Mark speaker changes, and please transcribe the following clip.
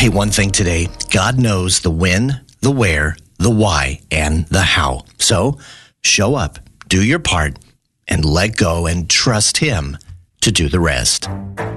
Speaker 1: Hey, one thing today, God knows the when, the where, the why, and the how. So show up, do your part, and let go and trust Him to do the rest.